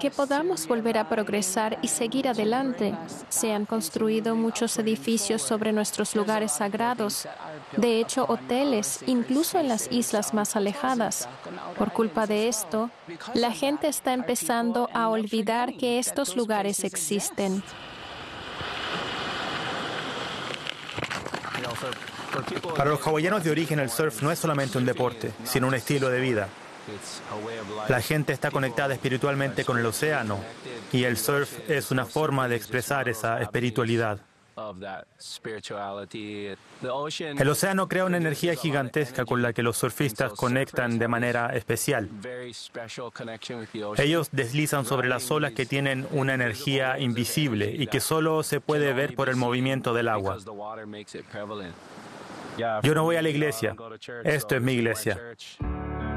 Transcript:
que podamos volver a progresar y seguir adelante. Se han construido muchos edificios sobre nuestros lugares sagrados, de hecho hoteles, incluso en las islas más alejadas. Por culpa de esto, la gente está empezando a olvidar que estos lugares existen. Para los hawaianos de origen, el surf no es solamente un deporte, sino un estilo de vida. La gente está conectada espiritualmente con el océano y el surf es una forma de expresar esa espiritualidad. El océano crea una energía gigantesca con la que los surfistas conectan de manera especial. Ellos deslizan sobre las olas que tienen una energía invisible y que solo se puede ver por el movimiento del agua. Yo no voy a la iglesia. Esto es mi iglesia.